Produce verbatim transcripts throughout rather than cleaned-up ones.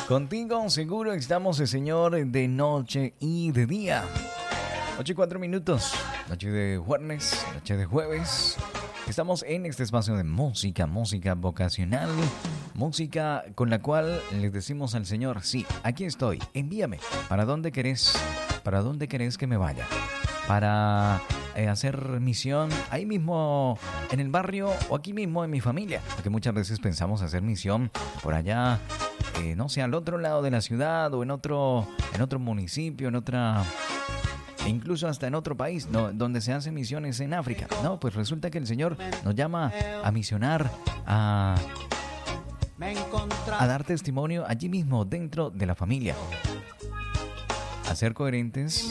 Contigo seguro estamos, el Señor, de noche y de día. ocho y cuatro minutos, noche de viernes, noche de jueves. Estamos en este espacio de música, música vocacional, música con la cual le decimos al Señor, sí, aquí estoy, envíame. ¿Para dónde querés? ¿Para dónde querés que me vaya? Para eh, hacer misión ahí mismo en el barrio o aquí mismo en mi familia. Porque muchas veces pensamos hacer misión por allá, eh, no sé, al otro lado de la ciudad o en otro, en otro municipio, en otra... E incluso hasta en otro país, ¿no?, donde se hacen misiones en África. No, pues resulta que el Señor nos llama a misionar, a, a dar testimonio allí mismo, dentro de la familia. A ser coherentes,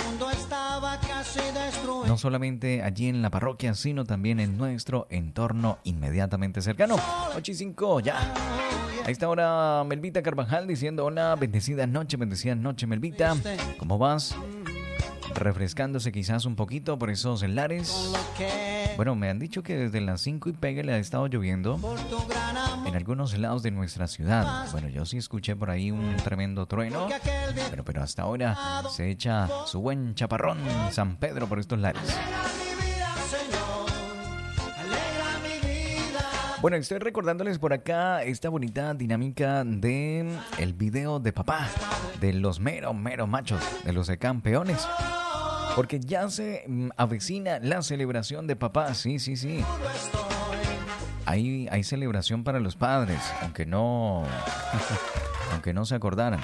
no solamente allí en la parroquia, sino también en nuestro entorno inmediatamente cercano. ocho y cinco, ya. A esta hora, Melvita Carvajal diciendo, hola, bendecida noche, bendecida noche, Melvita. ¿Cómo vas? Refrescándose quizás un poquito por esos lares. Bueno, me han dicho que desde las cinco y pegue le ha estado lloviendo en algunos lados de nuestra ciudad. Bueno, yo sí escuché por ahí un tremendo trueno, pero, pero hasta ahora se echa su buen chaparrón San Pedro por estos lares. Bueno, estoy recordándoles por acá esta bonita dinámica de el video de papá, de los mero, mero machos, de los campeones. Porque ya se avecina la celebración de papá, sí, sí, sí. Hay, hay celebración para los padres, aunque no, aunque no se acordaran.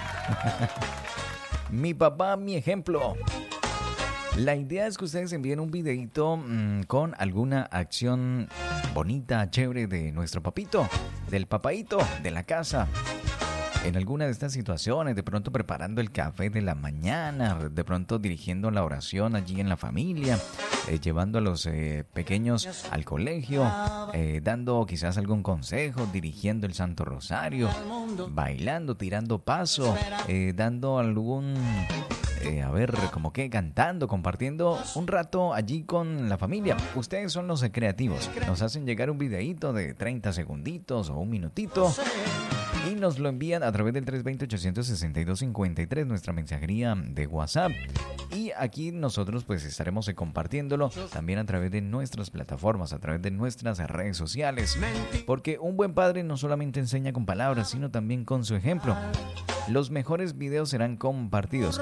Mi papá, mi ejemplo. La idea es que ustedes envíen un videito mmm, con alguna acción bonita, chévere de nuestro papito, del papaito, de la casa. En alguna de estas situaciones, de pronto preparando el café de la mañana, de pronto dirigiendo la oración allí en la familia, eh, llevando a los eh, pequeños al colegio, eh, dando quizás algún consejo, dirigiendo el Santo Rosario, bailando, tirando paso, eh, dando algún... Eh, a ver, como que cantando, compartiendo un rato allí con la familia. Ustedes son los creativos. Nos hacen llegar un videíto de treinta segunditos o un minutito y nos lo envían a través del tres dos cero, ocho seis dos, cinco tres, nuestra mensajería de WhatsApp. Y aquí nosotros pues estaremos compartiéndolo también a través de nuestras plataformas, a través de nuestras redes sociales. Porque un buen padre no solamente enseña con palabras, sino también con su ejemplo. Los mejores videos serán compartidos.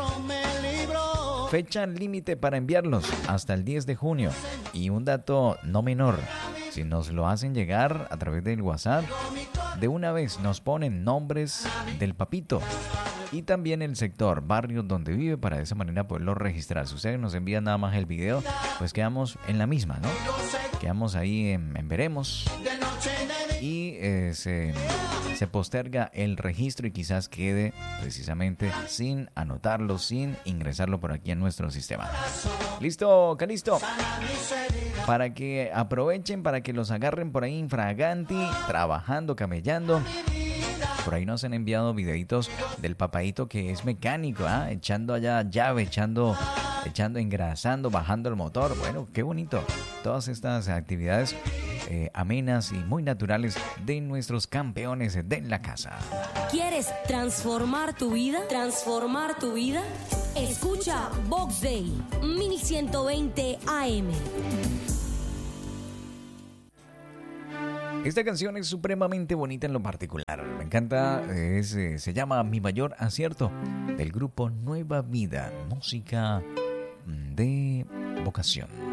Fecha límite para enviarlos hasta el diez de junio. Y un dato no menor, si nos lo hacen llegar a través del WhatsApp, de una vez nos ponen nombres del papito y también el sector, barrio donde vive, para de esa manera poderlo registrar. Si ustedes nos envían nada más el video, pues quedamos en la misma, ¿no? Quedamos ahí en, en veremos y eh, se, se posterga el registro y quizás quede precisamente sin anotarlo, sin ingresarlo por aquí en nuestro sistema. ¿Listo, Calisto? Para que aprovechen, para que los agarren por ahí infraganti, trabajando, camellando. Por ahí nos han enviado videitos del papaito que es mecánico, ¿ah? ¿eh? Echando allá llave, echando, echando, engrasando, bajando el motor. Bueno, qué bonito. Todas estas actividades eh, amenas y muy naturales de nuestros campeones de la casa. ¿Quieres transformar tu vida? ¿Transformar tu vida? Escucha Vox Day, mil ciento veinte A M. Esta canción es supremamente bonita en lo particular. Me encanta, es, eh, se llama Mi Mayor Acierto, del grupo Nueva Vida, música de vocación.